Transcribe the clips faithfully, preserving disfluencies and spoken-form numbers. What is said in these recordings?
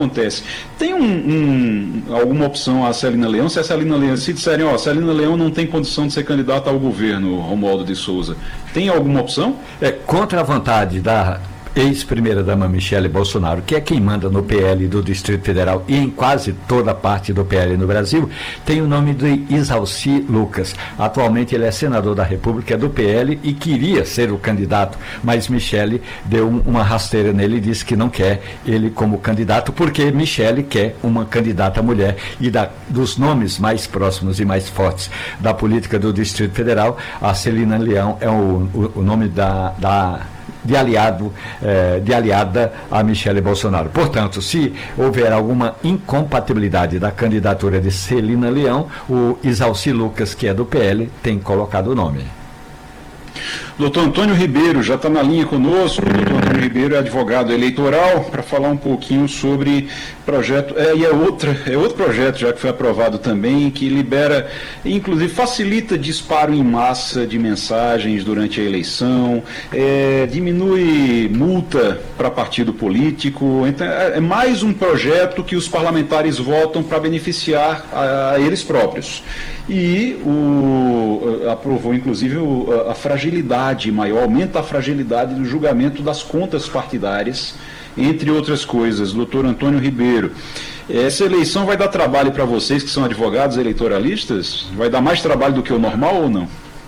acontece? Tem um, um, alguma opção a Celina Leão? Se a Celina Leão, se disserem, ó, Celina Leão não tem condição de ser candidata ao governo, Romualdo de Souza, tem alguma opção? É contra a vontade da ex-primeira-dama Michele Bolsonaro, que é quem manda no P L do Distrito Federal e em quase toda parte do P L no Brasil, tem o nome de Isalci Lucas. Atualmente ele é senador da República, é do P L e queria ser o candidato, mas Michele deu uma rasteira nele e disse que não quer ele como candidato, porque Michele quer uma candidata mulher. E da, dos nomes mais próximos e mais fortes da política do Distrito Federal, a Celina Leão é o, o, o nome da... da de aliado, eh, de aliada a Michele Bolsonaro. Portanto, se houver alguma incompatibilidade da candidatura de Celina Leão, o Isalci Lucas, que é do P L, tem colocado o nome. Doutor Antônio Ribeiro já está na linha conosco. O doutor Antônio Ribeiro é advogado eleitoral, para falar um pouquinho sobre projeto, é, e é, outra, é outro projeto já que foi aprovado também, que libera, inclusive facilita disparo em massa de mensagens durante a eleição, é, diminui multa para partido político. Então, é, é mais um projeto que os parlamentares votam para beneficiar a, a eles próprios. E o, aprovou, inclusive, o, a fragilidade maior, aumenta a fragilidade do julgamento das contas partidárias, entre outras coisas. Doutor Antônio Ribeiro, essa eleição vai dar trabalho para vocês que são advogados eleitoralistas? Vai dar mais trabalho do que o normal ou não?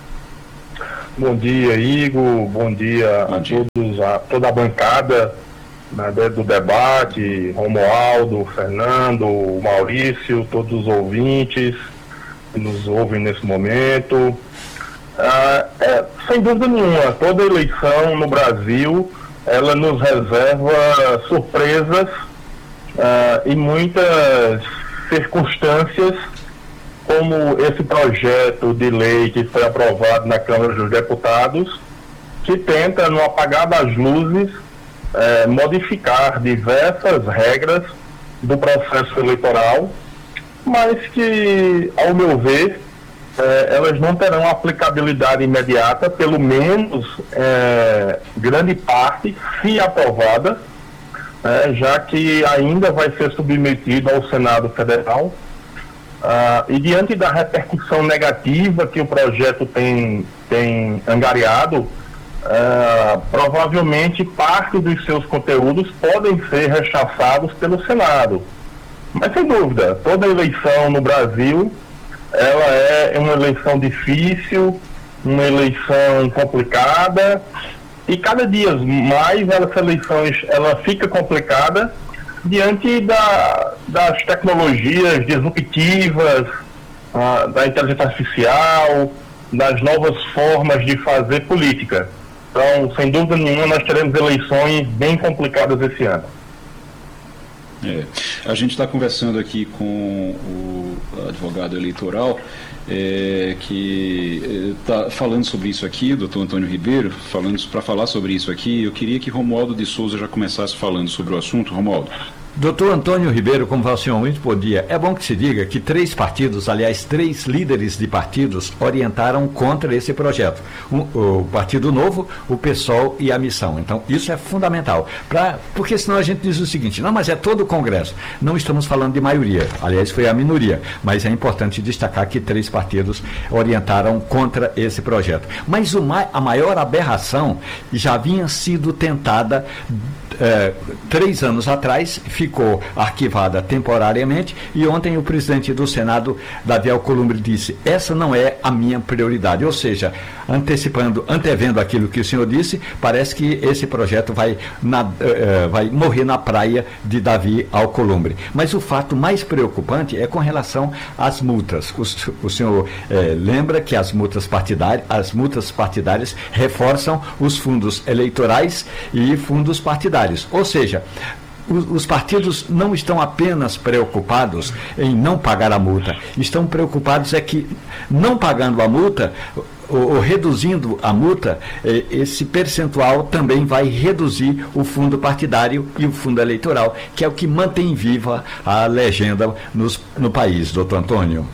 Bom dia, Igor. Bom dia, Bom dia. a todos, a toda a bancada, né, do debate, Romualdo, Fernando, Maurício, todos os ouvintes que nos ouvem nesse momento. Ah, é, sem dúvida nenhuma, toda eleição no Brasil, ela nos reserva surpresas ah, e muitas circunstâncias, como esse projeto de lei que foi aprovado na Câmara dos Deputados, que tenta, no apagar das luzes, eh, modificar diversas regras do processo eleitoral, mas que, ao meu ver, eh, elas não terão aplicabilidade imediata, pelo menos eh, grande parte, se aprovada, eh, já que ainda vai ser submetido ao Senado Federal. Ah, e diante da repercussão negativa que o projeto tem, tem angariado, ah, provavelmente parte dos seus conteúdos podem ser rechaçados pelo Senado. Mas, sem dúvida, toda eleição no Brasil, ela é uma eleição difícil, uma eleição complicada, e cada dia mais essa eleição ela fica complicada diante da, das tecnologias disruptivas, ah, da inteligência artificial, das novas formas de fazer política. Então, sem dúvida nenhuma, nós teremos eleições bem complicadas esse ano. É, a gente está conversando aqui com o advogado eleitoral é, que está falando sobre isso aqui, doutor Antônio Ribeiro, falando para falar sobre isso aqui. Eu queria que Romualdo de Souza já começasse falando sobre o assunto. Romualdo. Doutor Antônio Ribeiro, como fala o senhor, muito bom dia. É bom que se diga que três partidos, aliás, três líderes de partidos orientaram contra esse projeto. O, o Partido Novo, o PSOL e a Missão. Então, isso é fundamental. Pra, porque senão a gente diz o seguinte, não, mas é todo o Congresso. Não estamos falando de maioria, aliás, foi a minoria. Mas é importante destacar que três partidos orientaram contra esse projeto. Mas o, a maior aberração já vinha sido tentada É, três anos atrás, ficou arquivada temporariamente, e ontem o presidente do Senado, Davi Alcolumbre, disse, essa não é a minha prioridade, ou seja, antecipando, antevendo aquilo que o senhor disse, parece que esse projeto vai, na, uh, vai morrer na praia de Davi Alcolumbre. Mas o fato mais preocupante é com relação às multas. O, o senhor uh, lembra que as multas partidárias, as multas partidárias reforçam os fundos eleitorais e fundos partidários. Ou seja, os partidos não estão apenas preocupados em não pagar a multa, estão preocupados é que, não pagando a multa, ou, ou reduzindo a multa, esse percentual também vai reduzir o fundo partidário e o fundo eleitoral, que é o que mantém viva a legenda nos, no país, doutor Antônio.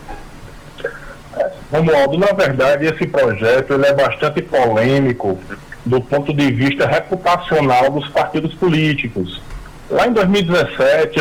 Romualdo, na verdade, esse projeto ele é bastante polêmico do ponto de vista reputacional dos partidos políticos. Lá em dois mil e dezessete,